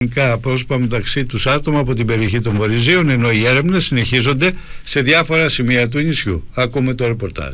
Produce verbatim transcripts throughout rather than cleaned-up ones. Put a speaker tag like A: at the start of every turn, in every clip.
A: πρόσωπα μεταξύ τους άτομα από την περιοχή των Βορειζίων, ενώ οι έρευνες συνεχίζονται σε διάφορα σημεία του νησιού. Ακούμε το ρεπορτάζ.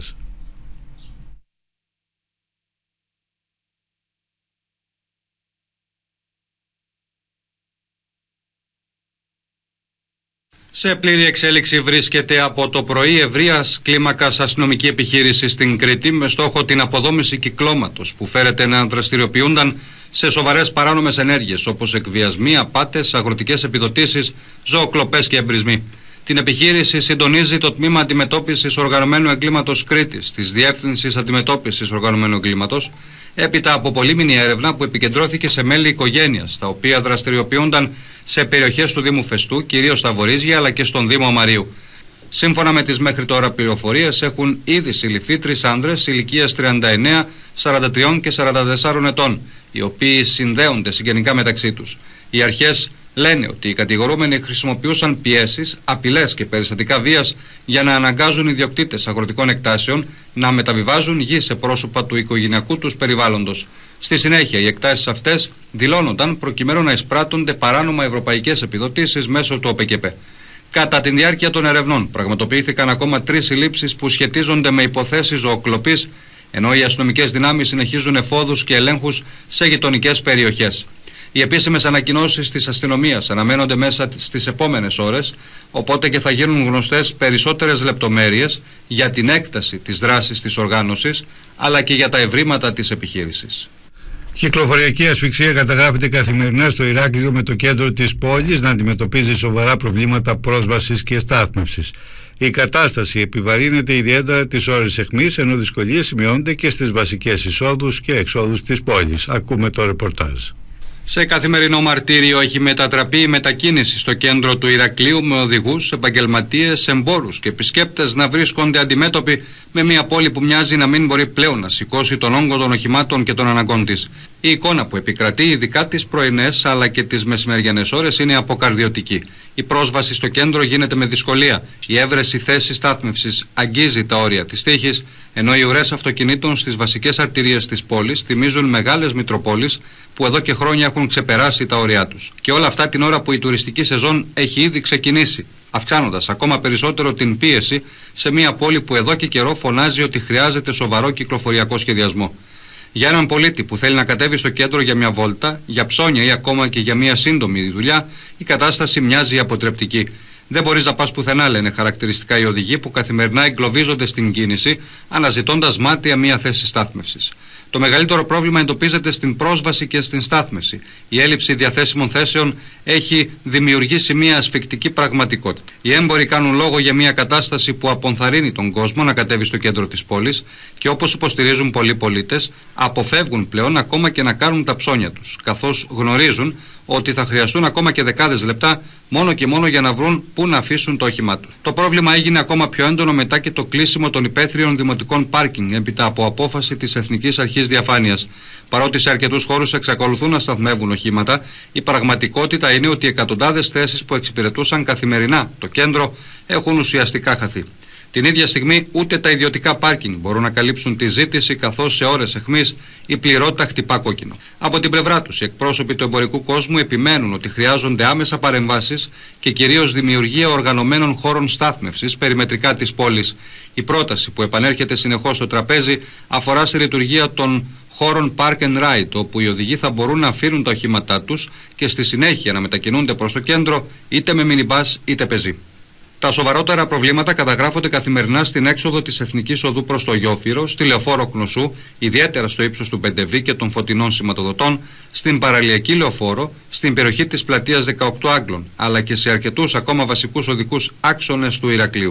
B: Σε πλήρη εξέλιξη βρίσκεται από το πρωί ευρείας κλίμακας αστυνομική επιχείρηση στην Κρήτη με στόχο την αποδόμηση κυκλώματος που φέρεται να δραστηριοποιούνταν σε σοβαρές παράνομες ενέργειες όπως εκβιασμοί, απάτες, αγροτικές επιδοτήσεις, ζωοκλοπές και εμπρισμοί. Την επιχείρηση συντονίζει το Τμήμα Αντιμετώπισης Οργανωμένου Εγκλήματος Κρήτης της Διεύθυνσης Αντιμετώπισης Οργανωμένου Εγκλήματος, έπειτα από πολύμηνη έρευνα που επικεντρώθηκε σε μέλη οικογένειας, τα οποία δραστηριοποιούνταν σε περιοχές του Δήμου Φεστού, κυρίως στα Βορίζια αλλά και στον Δήμο Μαρίου. Σύμφωνα με τις μέχρι τώρα πληροφορίες, έχουν ήδη συλληφθεί τρεις άνδρες ηλικίας τριάντα εννέα, σαράντα τρία και σαράντα τέσσερα ετών, οι οποίοι συνδέονται συγγενικά μεταξύ τους. Οι αρχές λένε ότι οι κατηγορούμενοι χρησιμοποιούσαν πιέσεις, απειλές και περιστατικά βίας για να αναγκάζουν ιδιοκτήτες αγροτικών εκτάσεων να μεταβιβάζουν γη σε πρόσωπα του οικογενειακού τους περιβάλλοντος. Στη συνέχεια, οι εκτάσεις αυτές δηλώνονταν προκειμένου να εισπράττονται παράνομα ευρωπαϊκές επιδοτήσεις μέσω του ΟΠΕΚΕΠ. Κατά τη διάρκεια των ερευνών, πραγματοποιήθηκαν ακόμα τρεις συλλήψεις που σχετίζονται με υποθέσεις ζωοκλοπής, ενώ οι αστυνομικές δυνάμεις συνεχίζουν εφόδους και ελέγχους σε γειτονικές περιοχές. Οι επίσημες ανακοινώσεις της αστυνομίας αναμένονται μέσα στις επόμενες ώρες, οπότε και θα γίνουν γνωστές περισσότερες λεπτομέρειες για την έκταση της δράσης της οργάνωσης, αλλά και για τα ευρήματα της επιχείρησης.
A: Κυκλοφοριακή ασφυξία καταγράφεται καθημερινά στο Ηράκλειο, με το κέντρο της πόλης να αντιμετωπίζει σοβαρά προβλήματα πρόσβασης και στάθμευσης. Η κατάσταση επιβαρύνεται ιδιαίτερα τις ώρες αιχμής, ενώ δυσκολίες σημειώνονται και στις βασικές εισόδους και εξόδους της πόλης. Ακούμε το ρεπορτάζ.
B: Σε καθημερινό μαρτύριο έχει μετατραπεί η μετακίνηση στο κέντρο του Ηρακλείου, με οδηγούς, επαγγελματίες, εμπόρους και επισκέπτες να βρίσκονται αντιμέτωποι με μια πόλη που μοιάζει να μην μπορεί πλέον να σηκώσει τον όγκο των οχημάτων και των αναγκών της. Η εικόνα που επικρατεί, ειδικά τις πρωινές αλλά και τις μεσημεριανές ώρες, είναι αποκαρδιωτική. Η πρόσβαση στο κέντρο γίνεται με δυσκολία. Η έβρεση θέση στάθμευσης αγγίζει τα όρια της τύχης, ενώ οι ουρές αυτοκινήτων στις βασικές αρτηρίες της πόλης θυμίζουν μεγάλες μητροπόλεις που εδώ και χρόνια έχουν ξεπεράσει τα όρια τους. Και όλα αυτά την ώρα που η τουριστική σεζόν έχει ήδη ξεκινήσει, αυξάνοντας ακόμα περισσότερο την πίεση σε μια πόλη που εδώ και καιρό φωνάζει ότι χρειάζεται σοβαρό κυκλοφοριακό σχεδιασμό. Για έναν πολίτη που θέλει να κατέβει στο κέντρο για μια βόλτα, για ψώνια ή ακόμα και για μια σύντομη δουλειά, η κατάσταση μοιάζει αποτρεπτική. Δεν μπορείς να πας πουθενά, λένε χαρακτηριστικά οι οδηγοί που καθημερινά εγκλωβίζονται στην κίνηση, αναζητώντας μάταια μια θέση στάθμευσης. Το μεγαλύτερο πρόβλημα εντοπίζεται στην πρόσβαση και στην στάθμευση. Η έλλειψη διαθέσιμων θέσεων έχει δημιουργήσει μια ασφικτική πραγματικότητα. Οι έμποροι κάνουν λόγο για μια κατάσταση που αποθαρρύνει τον κόσμο να κατέβει στο κέντρο της πόλης και, όπως υποστηρίζουν πολλοί πολίτες, αποφεύγουν πλέον ακόμα και να κάνουν τα ψώνια τους, καθώς γνωρίζουν ότι θα χρειαστούν ακόμα και δεκάδες λεπτά μόνο και μόνο για να βρουν πού να αφήσουν το όχημά τους. Το πρόβλημα έγινε ακόμα πιο έντονο μετά και το κλείσιμο των υπαίθριων δημοτικών πάρκινγκ, έπειτα από απόφαση της Εθνικής Αρχής Διαφάνειας. Παρότι σε αρκετούς χώρους εξακολουθούν να σταθμεύουν οχήματα, η πραγματικότητα είναι ότι εκατοντάδες θέσεις που εξυπηρετούσαν καθημερινά το κέντρο έχουν ουσιαστικά χαθεί. Την ίδια στιγμή ούτε τα ιδιωτικά πάρκινγκ μπορούν να καλύψουν τη ζήτηση, καθώς σε ώρες αιχμής η πληρότητα χτυπά κόκκινο. Από την πλευρά τους, οι εκπρόσωποι του εμπορικού κόσμου επιμένουν ότι χρειάζονται άμεσα παρεμβάσεις και κυρίως δημιουργία οργανωμένων χώρων στάθμευσης περιμετρικά της πόλης. Η πρόταση που επανέρχεται συνεχώς στο τραπέζι αφορά στη λειτουργία των χώρων Park and Ride, όπου οι οδηγοί θα μπορούν να αφήνουν τα οχήματά τους και στη συνέχεια να μετακινούνται προς το κέντρο είτε με μινιμπάς είτε πεζί. Τα σοβαρότερα προβλήματα καταγράφονται καθημερινά στην έξοδο της Εθνικής Οδού προς το Γιόφυρο, στη Λεωφόρο Κνωσού, ιδιαίτερα στο ύψος του Πεντεβή και των φωτεινών σηματοδοτών, στην Παραλιακή Λεωφόρο, στην περιοχή της πλατείας δεκαοκτώ Άγγλων, αλλά και σε αρκετούς ακόμα βασικούς οδικούς άξονες του Ηρακλείου.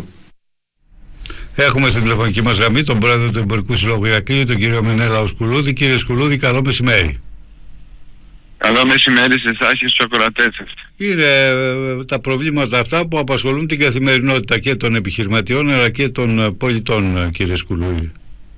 A: Έχουμε στην τηλεφωνική μας γραμμή τον πρόεδρο του Εμπορικού Συλλόγου Ηρακλείου, τον κύριο Μενέλαο Σκουλούδη. Κύριε Σκουλούδη, καλό μεσημέρι.
C: Καλό μεσημέρι σε εσάς και στους ακροατές σας.
A: Είναι ε, τα προβλήματα αυτά που απασχολούν την καθημερινότητα και των επιχειρηματιών αλλά και των πολιτών, κύριε Σκουλούδη.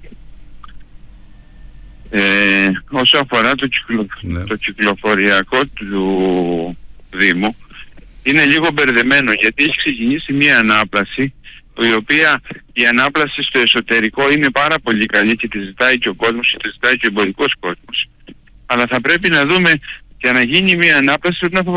C: Ε, όσο αφορά το, κυκλο... ναι. το κυκλοφοριακό του Δήμου, είναι λίγο μπερδεμένο, γιατί έχει ξεκινήσει μια ανάπλαση, η οποία η ανάπλαση στο εσωτερικό είναι πάρα πολύ καλή και τη ζητάει και ο κόσμος και τη ζητάει και ο εμπορικός κόσμος. Αλλά θα πρέπει να δούμε Για να γίνει μια ανάπλαση πρέπει να